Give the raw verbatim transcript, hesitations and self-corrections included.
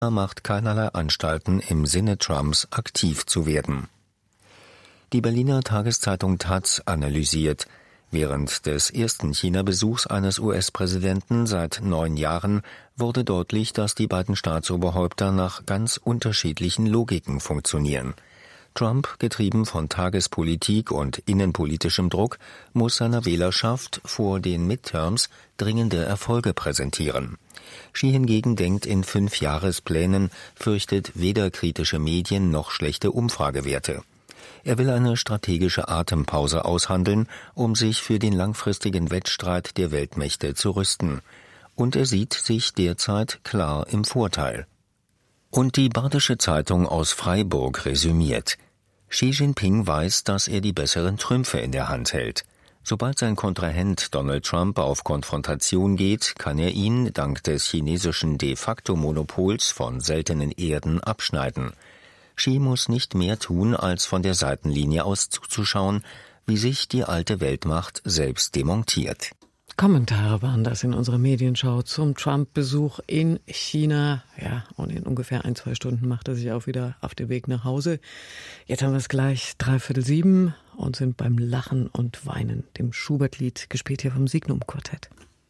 macht keinerlei Anstalten, im Sinne Trumps aktiv zu werden. Die Berliner Tageszeitung Taz analysiert: Während des ersten China-Besuchs eines U S-Präsidenten seit neun Jahren wurde deutlich, dass die beiden Staatsoberhäupter nach ganz unterschiedlichen Logiken funktionieren. Trump, getrieben von Tagespolitik und innenpolitischem Druck, muss seiner Wählerschaft vor den Midterms dringende Erfolge präsentieren. Xi hingegen denkt in Fünfjahresplänen, fürchtet weder kritische Medien noch schlechte Umfragewerte. Er will eine strategische Atempause aushandeln, um sich für den langfristigen Wettstreit der Weltmächte zu rüsten. Und er sieht sich derzeit klar im Vorteil. Und die Badische Zeitung aus Freiburg resümiert: Xi Jinping weiß, dass er die besseren Trümpfe in der Hand hält. Sobald sein Kontrahent Donald Trump auf Konfrontation geht, kann er ihn dank des chinesischen De-facto-Monopols von seltenen Erden abschneiden. Xi muss nicht mehr tun, als von der Seitenlinie aus zuzuschauen, wie sich die alte Weltmacht selbst demontiert. Kommentare waren das in unserer Medienschau zum Trump-Besuch in China. Ja, und in ungefähr ein, zwei Stunden macht er sich auch wieder auf den Weg nach Hause. Jetzt haben wir es gleich dreiviertel sieben und sind beim Lachen und Weinen, dem Schubert-Lied, gespielt hier vom Signum-Quartett.